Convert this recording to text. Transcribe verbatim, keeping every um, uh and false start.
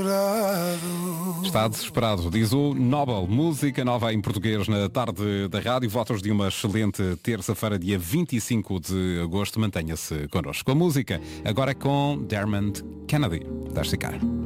Está desesperado, diz o Nobel. Música nova em português na tarde da rádio. Votos de uma excelente terça-feira, dia vinte e cinco de agosto. Mantenha-se connosco. A música agora é com Dermot Kennedy. Deixe ficar.